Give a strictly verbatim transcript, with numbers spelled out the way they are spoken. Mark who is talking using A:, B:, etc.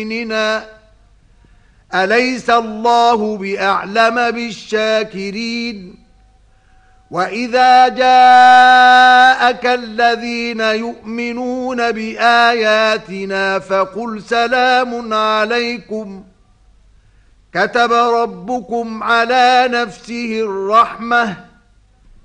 A: أليس الله بأعلم بالشاكرين وإذا جاءك الذين يؤمنون بآياتنا فقل سلام عليكم كتب ربكم على نفسه الرحمة